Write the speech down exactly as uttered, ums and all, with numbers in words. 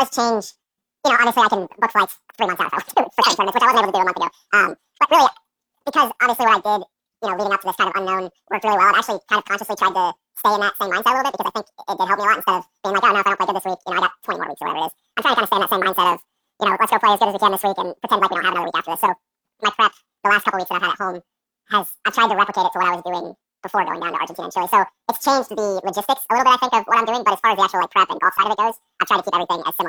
does change. You know, obviously I can book flights three months out if I want to for certain tournaments, which I wasn't able to do a month ago. Um, but really, because obviously what I did, you know, leading up to this kind of unknown worked really well. I actually kind of consciously tried to stay in that same mindset a little bit because I think it did help me a lot instead of being like, oh no, if I don't play good this week, you know, I got twenty more weeks or whatever it is. I'm trying to kind of stay in that same mindset of, you know, let's go play as good as we can this week and pretend like we don't have another week after this. So my prep the last couple weeks that I've had at home has, I tried to replicate it to what I was doing before going down to Argentina and Chile. So it's changed the logistics a little bit, I think, of what I'm doing, but as far as the actual like prep and golf side of it goes, I've tried to keep everything as similar